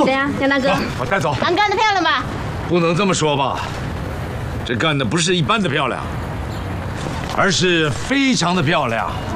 怎样，杨大哥？ 我带走。 俺干得漂亮吧？ 不能这么说吧，这干的不是一般的漂亮，而是非常的漂亮。